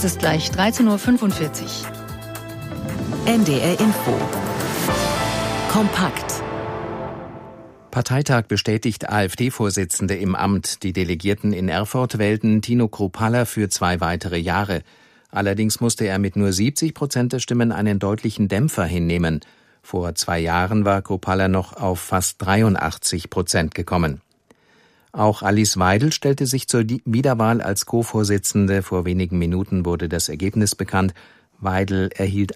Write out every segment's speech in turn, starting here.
Es ist gleich 13.45 Uhr. NDR Info. Kompakt. Parteitag bestätigt AfD-Vorsitzende im Amt. Die Delegierten in Erfurt wählten Tino Kruppalla für 2 weitere Jahre. Allerdings musste er mit nur 70% der Stimmen einen deutlichen Dämpfer hinnehmen. Vor 2 Jahren war Kruppalla noch auf fast 83% gekommen. Auch Alice Weidel stellte sich zur Wiederwahl als Co-Vorsitzende. Vor wenigen Minuten wurde das Ergebnis bekannt. Weidel erhielt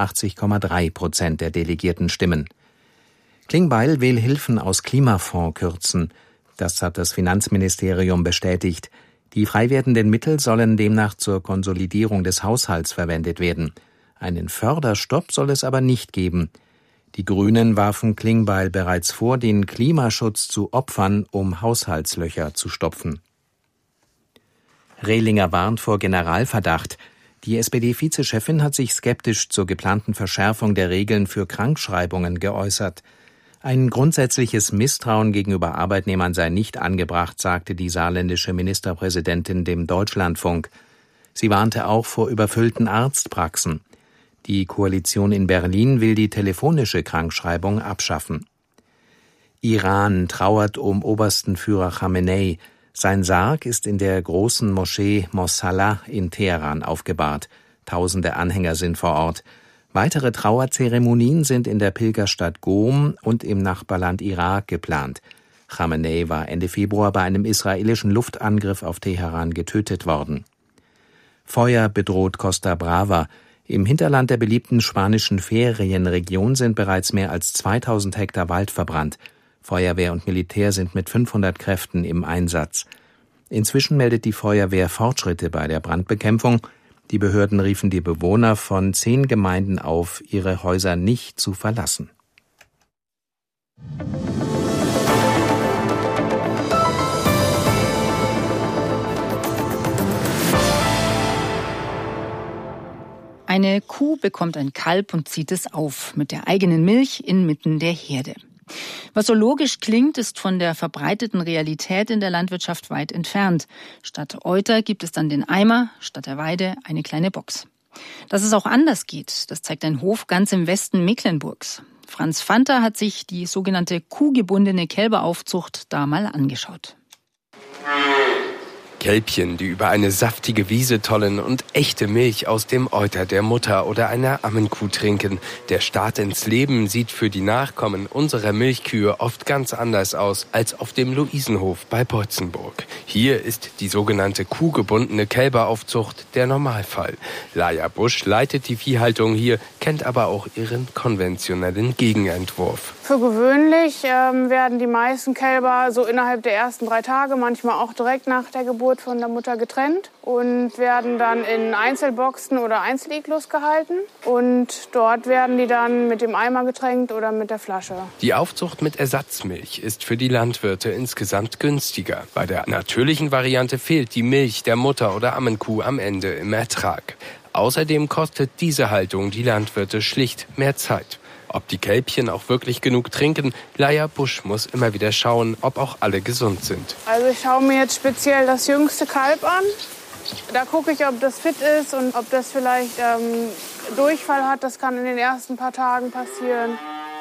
81,3% der delegierten Stimmen. Klingbeil will Hilfen aus Klimafonds kürzen. Das hat das Finanzministerium bestätigt. Die frei werdenden Mittel sollen demnach zur Konsolidierung des Haushalts verwendet werden. Einen Förderstopp soll es aber nicht geben. Die Grünen warfen Klingbeil bereits vor, den Klimaschutz zu opfern, um Haushaltslöcher zu stopfen. Rehlinger warnt vor Generalverdacht. Die SPD-Vizechefin hat sich skeptisch zur geplanten Verschärfung der Regeln für Krankschreibungen geäußert. Ein grundsätzliches Misstrauen gegenüber Arbeitnehmern sei nicht angebracht, sagte die saarländische Ministerpräsidentin dem Deutschlandfunk. Sie warnte auch vor überfüllten Arztpraxen. Die Koalition in Berlin will die telefonische Krankschreibung abschaffen. Iran trauert um obersten Führer Khamenei. Sein Sarg ist in der großen Moschee Mossallah in Teheran aufgebahrt. Tausende Anhänger sind vor Ort. Weitere Trauerzeremonien sind in der Pilgerstadt Qom und im Nachbarland Irak geplant. Khamenei war Ende Februar bei einem israelischen Luftangriff auf Teheran getötet worden. Feuer bedroht Costa Brava. Im Hinterland der beliebten spanischen Ferienregion sind bereits mehr als 2000 Hektar Wald verbrannt. Feuerwehr und Militär sind mit 500 Kräften im Einsatz. Inzwischen meldet die Feuerwehr Fortschritte bei der Brandbekämpfung. Die Behörden riefen die Bewohner von 10 Gemeinden auf, ihre Häuser nicht zu verlassen. Eine Kuh bekommt ein Kalb und zieht es auf, mit der eigenen Milch inmitten der Herde. Was so logisch klingt, ist von der verbreiteten Realität in der Landwirtschaft weit entfernt. Statt Euter gibt es dann den Eimer, statt der Weide eine kleine Box. Dass es auch anders geht, das zeigt ein Hof ganz im Westen Mecklenburgs. Franz Fanter hat sich die sogenannte kuhgebundene Kälberaufzucht da mal angeschaut. Kälbchen, die über eine saftige Wiese tollen und echte Milch aus dem Euter der Mutter oder einer Ammenkuh trinken. Der Start ins Leben sieht für die Nachkommen unserer Milchkühe oft ganz anders aus als auf dem Luisenhof bei Beutzenburg. Hier ist die sogenannte kuhgebundene Kälberaufzucht der Normalfall. Laia Busch leitet die Viehhaltung hier, kennt aber auch ihren konventionellen Gegenentwurf. Für gewöhnlich werden die meisten Kälber so innerhalb der ersten 3 Tage, manchmal auch direkt nach der Geburt von der Mutter getrennt und werden dann in Einzelboxen oder Einzeliglus gehalten. Und dort werden die dann mit dem Eimer getränkt oder mit der Flasche. Die Aufzucht mit Ersatzmilch ist für die Landwirte insgesamt günstiger. Bei der natürlichen Variante fehlt die Milch der Mutter oder Ammenkuh am Ende im Ertrag. Außerdem kostet diese Haltung die Landwirte schlicht mehr Zeit. Ob die Kälbchen auch wirklich genug trinken, Laia Busch muss immer wieder schauen, ob auch alle gesund sind. Also ich schaue mir jetzt speziell das jüngste Kalb an. Da gucke ich, ob das fit ist und ob das vielleicht Durchfall hat. Das kann in den ersten paar Tagen passieren.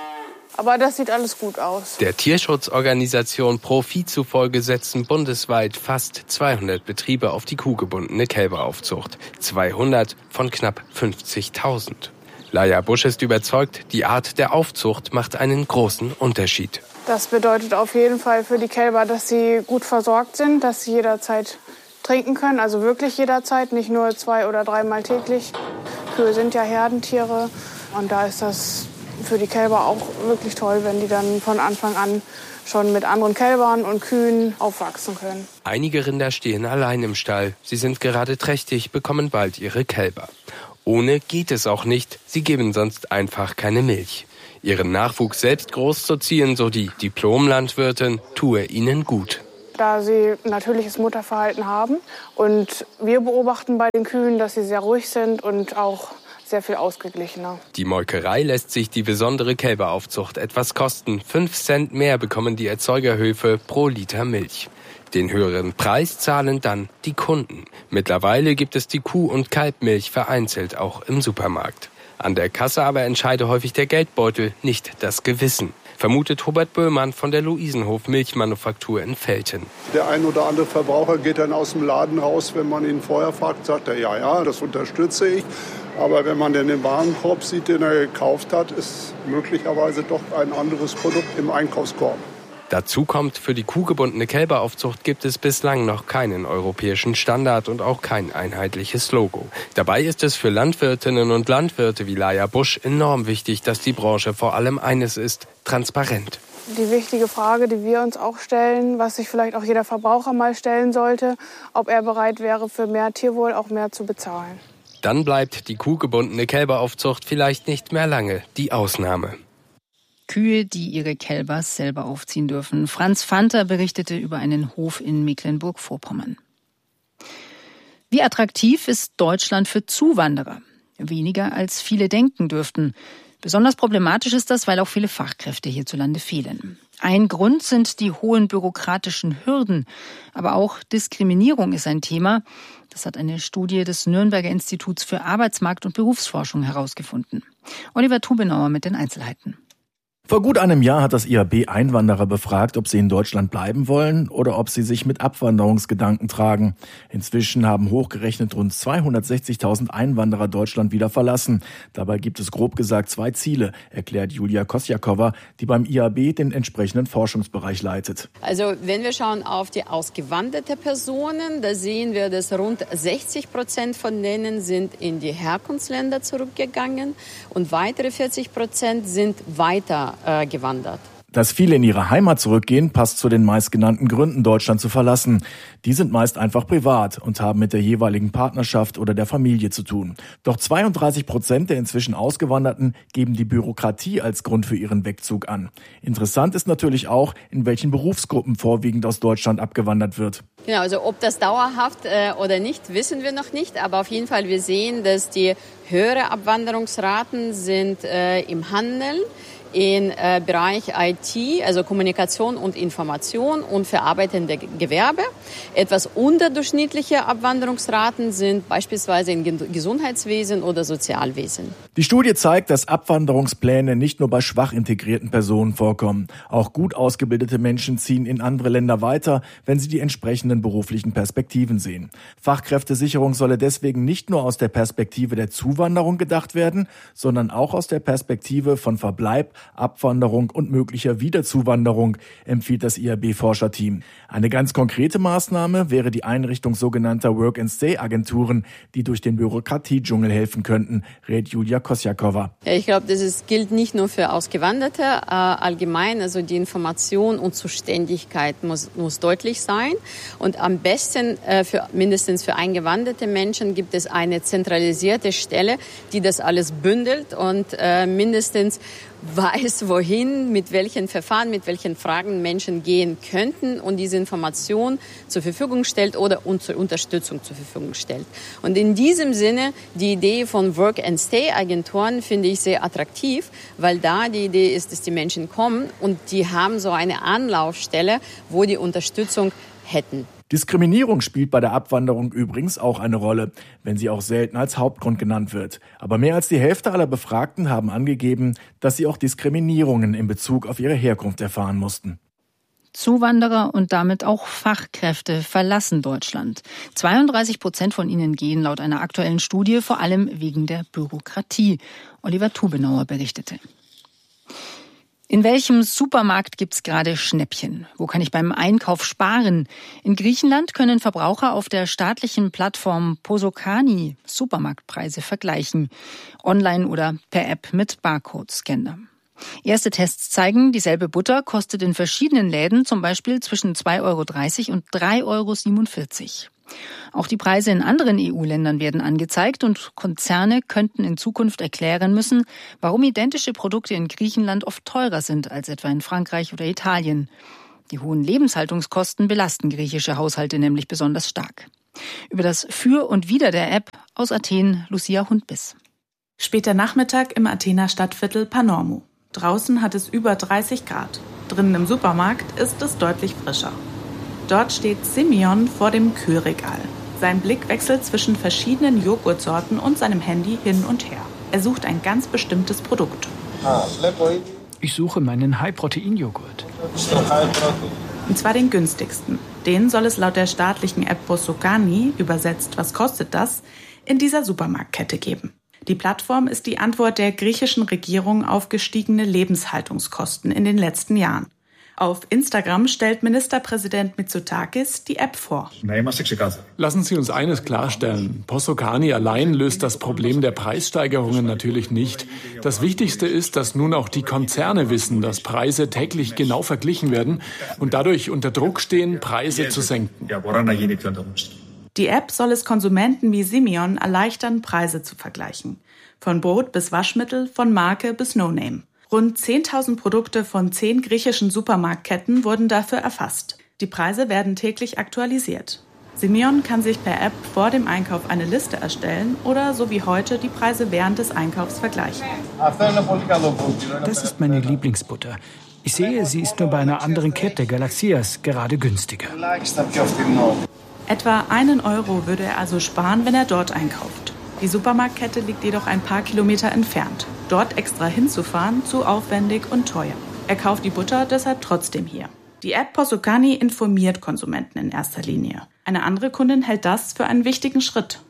Aber das sieht alles gut aus. Der Tierschutzorganisation Pro-Vieh zufolge setzen bundesweit fast 200 Betriebe auf die kuhgebundene Kälberaufzucht. 200 von knapp 50.000. Laia Busch ist überzeugt, die Art der Aufzucht macht einen großen Unterschied. Das bedeutet auf jeden Fall für die Kälber, dass sie gut versorgt sind, dass sie jederzeit trinken können, also wirklich jederzeit, nicht nur 2- oder 3-mal täglich. Kühe sind ja Herdentiere und da ist das für die Kälber auch wirklich toll, wenn die dann von Anfang an schon mit anderen Kälbern und Kühen aufwachsen können. Einige Rinder stehen allein im Stall. Sie sind gerade trächtig, bekommen bald ihre Kälber. Ohne geht es auch nicht, sie geben sonst einfach keine Milch. Ihren Nachwuchs selbst großzuziehen, so die Diplomlandwirtin, tue ihnen gut. Da sie natürliches Mutterverhalten haben und wir beobachten bei den Kühen, dass sie sehr ruhig sind und auch sehr viel ausgeglichener. Die Molkerei lässt sich die besondere Kälberaufzucht etwas kosten. 5 Cent mehr bekommen die Erzeugerhöfe pro Liter Milch. Den höheren Preis zahlen dann die Kunden. Mittlerweile gibt es die Kuh- und Kalbmilch vereinzelt auch im Supermarkt. An der Kasse aber entscheide häufig der Geldbeutel, nicht das Gewissen, vermutet Hubert Böhmann von der Luisenhof Milchmanufaktur in Velten. Der ein oder andere Verbraucher geht dann aus dem Laden raus, wenn man ihn vorher fragt, sagt er, ja, das unterstütze ich. Aber wenn man dann den Warenkorb sieht, den er gekauft hat, ist möglicherweise doch ein anderes Produkt im Einkaufskorb. Dazu kommt, für die kuhgebundene Kälberaufzucht gibt es bislang noch keinen europäischen Standard und auch kein einheitliches Logo. Dabei ist es für Landwirtinnen und Landwirte wie Laia Busch enorm wichtig, dass die Branche vor allem eines ist: transparent. Die wichtige Frage, die wir uns auch stellen, was sich vielleicht auch jeder Verbraucher mal stellen sollte, ob er bereit wäre, für mehr Tierwohl auch mehr zu bezahlen. Dann bleibt die kuhgebundene Kälberaufzucht vielleicht nicht mehr lange die Ausnahme. Kühe, die ihre Kälber selber aufziehen dürfen. Franz Fanter berichtete über einen Hof in Mecklenburg-Vorpommern. Wie attraktiv ist Deutschland für Zuwanderer? Weniger als viele denken dürften. Besonders problematisch ist das, weil auch viele Fachkräfte hierzulande fehlen. Ein Grund sind die hohen bürokratischen Hürden. Aber auch Diskriminierung ist ein Thema. Das hat eine Studie des Nürnberger Instituts für Arbeitsmarkt- und Berufsforschung herausgefunden. Oliver Tubenauer mit den Einzelheiten. Vor gut einem Jahr hat das IAB Einwanderer befragt, ob sie in Deutschland bleiben wollen oder ob sie sich mit Abwanderungsgedanken tragen. Inzwischen haben hochgerechnet rund 260.000 Einwanderer Deutschland wieder verlassen. Dabei gibt es grob gesagt 2 Ziele, erklärt Julia Kosjakowa, die beim IAB den entsprechenden Forschungsbereich leitet. Also wenn wir schauen auf die ausgewanderte Personen, da sehen wir, dass rund 60% von denen sind in die Herkunftsländer zurückgegangen und weitere 40% sind weiter gewandert. Dass viele in ihre Heimat zurückgehen, passt zu den meistgenannten Gründen, Deutschland zu verlassen. Die sind meist einfach privat und haben mit der jeweiligen Partnerschaft oder der Familie zu tun. Doch 32% der inzwischen Ausgewanderten geben die Bürokratie als Grund für ihren Wegzug an. Interessant ist natürlich auch, in welchen Berufsgruppen vorwiegend aus Deutschland abgewandert wird. Genau, also ob das dauerhaft oder nicht, wissen wir noch nicht. Aber auf jeden Fall, wir sehen, dass die höhere Abwanderungsraten sind im Handel, im Bereich IT, also Kommunikation und Information und verarbeitende Gewerbe. Etwas unterdurchschnittliche Abwanderungsraten sind beispielsweise im Gesundheitswesen oder Sozialwesen. Die Studie zeigt, dass Abwanderungspläne nicht nur bei schwach integrierten Personen vorkommen. Auch gut ausgebildete Menschen ziehen in andere Länder weiter, wenn sie die entsprechenden beruflichen Perspektiven sehen. Fachkräftesicherung solle deswegen nicht nur aus der Perspektive der Zuwanderung gedacht werden, sondern auch aus der Perspektive von Verbleib, Abwanderung und möglicher Wiederzuwanderung, empfiehlt das IAB-Forscherteam. Eine ganz konkrete Maßnahme wäre die Einrichtung sogenannter Work-and-Stay-Agenturen, die durch den Bürokratiedschungel helfen könnten, rät Julia Kosjakowa. Ja, ich glaube, das gilt nicht nur für Ausgewanderte, allgemein, also die Information und Zuständigkeit muss deutlich sein. Und am besten, mindestens für eingewanderte Menschen, gibt es eine zentralisierte Stelle, die das alles bündelt und mindestens weiß, wohin, mit welchen Verfahren, mit welchen Fragen Menschen gehen könnten und diese Information zur Verfügung stellt oder zur Unterstützung zur Verfügung stellt. Und in diesem Sinne, die Idee von Work-and-Stay-Agenturen finde ich sehr attraktiv, weil da die Idee ist, dass die Menschen kommen und die haben so eine Anlaufstelle, wo die Unterstützung hätten. Diskriminierung spielt bei der Abwanderung übrigens auch eine Rolle, wenn sie auch selten als Hauptgrund genannt wird. Aber mehr als die Hälfte aller Befragten haben angegeben, dass sie auch Diskriminierungen in Bezug auf ihre Herkunft erfahren mussten. Zuwanderer und damit auch Fachkräfte verlassen Deutschland. 32% von ihnen gehen laut einer aktuellen Studie vor allem wegen der Bürokratie. Oliver Tubenauer berichtete. In welchem Supermarkt gibt's gerade Schnäppchen? Wo kann ich beim Einkauf sparen? In Griechenland können Verbraucher auf der staatlichen Plattform Posokani Supermarktpreise vergleichen. Online oder per App mit Barcode-Scanner. Erste Tests zeigen, dieselbe Butter kostet in verschiedenen Läden zum Beispiel zwischen 2,30 € und 3,47 €. Auch die Preise in anderen EU-Ländern werden angezeigt und Konzerne könnten in Zukunft erklären müssen, warum identische Produkte in Griechenland oft teurer sind als etwa in Frankreich oder Italien. Die hohen Lebenshaltungskosten belasten griechische Haushalte nämlich besonders stark. Über das Für und Wider der App aus Athen, Lucia Hundbiss. Später Nachmittag im Athener Stadtviertel Panormou. Draußen hat es über 30 Grad. Drinnen im Supermarkt ist es deutlich frischer. Dort steht Simeon vor dem Kühlregal. Sein Blick wechselt zwischen verschiedenen Joghurtsorten und seinem Handy hin und her. Er sucht ein ganz bestimmtes Produkt. Ich suche meinen High-Protein-Joghurt. Und zwar den günstigsten. Den soll es laut der staatlichen App Posokani, übersetzt was kostet das, in dieser Supermarktkette geben. Die Plattform ist die Antwort der griechischen Regierung auf gestiegene Lebenshaltungskosten in den letzten Jahren. Auf Instagram stellt Ministerpräsident Mitsotakis die App vor. Lassen Sie uns eines klarstellen. Posokani allein löst das Problem der Preissteigerungen natürlich nicht. Das Wichtigste ist, dass nun auch die Konzerne wissen, dass Preise täglich genau verglichen werden und dadurch unter Druck stehen, Preise zu senken. Die App soll es Konsumenten wie Simeon erleichtern, Preise zu vergleichen. Von Brot bis Waschmittel, von Marke bis No-Name. Rund 10.000 Produkte von 10 griechischen Supermarktketten wurden dafür erfasst. Die Preise werden täglich aktualisiert. Simeon kann sich per App vor dem Einkauf eine Liste erstellen oder so wie heute die Preise während des Einkaufs vergleichen. Das ist meine Lieblingsbutter. Ich sehe, sie ist nur bei einer anderen Kette, Galaxias, gerade günstiger. Etwa 1 Euro würde er also sparen, wenn er dort einkauft. Die Supermarktkette liegt jedoch ein paar Kilometer entfernt. Dort extra hinzufahren, zu aufwendig und teuer. Er kauft die Butter deshalb trotzdem hier. Die App Posokani informiert Konsumenten in erster Linie. Eine andere Kundin hält das für einen wichtigen Schritt.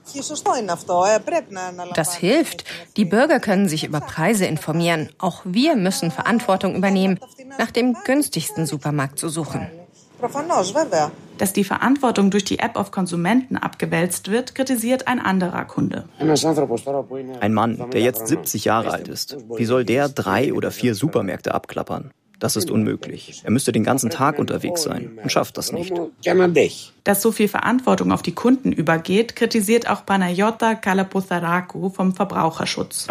Das hilft. Die Bürger können sich über Preise informieren. Auch wir müssen Verantwortung übernehmen, nach dem günstigsten Supermarkt zu suchen. Dass die Verantwortung durch die App auf Konsumenten abgewälzt wird, kritisiert ein anderer Kunde. Ein Mann, der jetzt 70 Jahre alt ist. Wie soll der 3 oder 4 Supermärkte abklappern? Das ist unmöglich. Er müsste den ganzen Tag unterwegs sein und schafft das nicht. Dass so viel Verantwortung auf die Kunden übergeht, kritisiert auch Panayota Kalapotharakou vom Verbraucherschutz.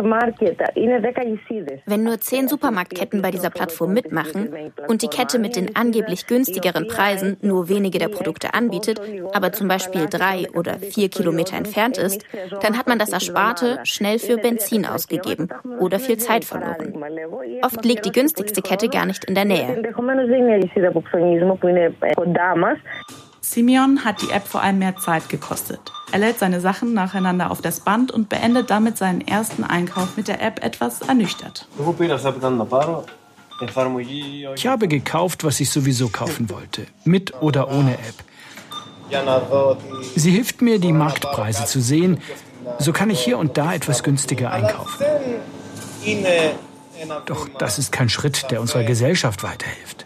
Wenn nur 10 Supermarktketten bei dieser Plattform mitmachen und die Kette mit den angeblich günstigeren Preisen nur wenige der Produkte anbietet, aber zum Beispiel 3 oder 4 Kilometer entfernt ist, dann hat man das Ersparte schnell für Benzin ausgegeben oder viel Zeit verloren. Oft liegt die günstigste Kette gar nicht in der Nähe. Simeon hat die App vor allem mehr Zeit gekostet. Er lädt seine Sachen nacheinander auf das Band und beendet damit seinen ersten Einkauf mit der App etwas ernüchtert. Ich habe gekauft, was ich sowieso kaufen wollte, mit oder ohne App. Sie hilft mir, die Marktpreise zu sehen. So kann ich hier und da etwas günstiger einkaufen. Doch das ist kein Schritt, der unserer Gesellschaft weiterhilft.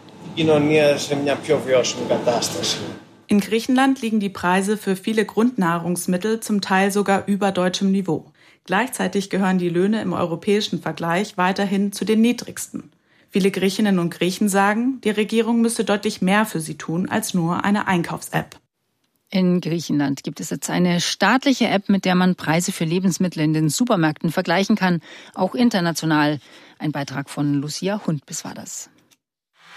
In Griechenland liegen die Preise für viele Grundnahrungsmittel zum Teil sogar über deutschem Niveau. Gleichzeitig gehören die Löhne im europäischen Vergleich weiterhin zu den niedrigsten. Viele Griechinnen und Griechen sagen, die Regierung müsse deutlich mehr für sie tun als nur eine Einkaufs-App. In Griechenland gibt es jetzt eine staatliche App, mit der man Preise für Lebensmittel in den Supermärkten vergleichen kann, auch international. Ein Beitrag von Lucia Hundbiss war das.